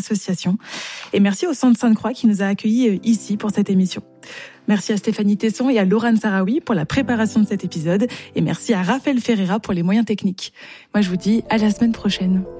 association. Et merci au Centre Sainte-Croix qui nous a accueillis ici pour cette émission. Merci à Stéphanie Tesson et à Laurent Sarawi pour la préparation de cet épisode. Et merci à Raphaël Ferreira pour les moyens techniques. Moi, je vous dis à la semaine prochaine.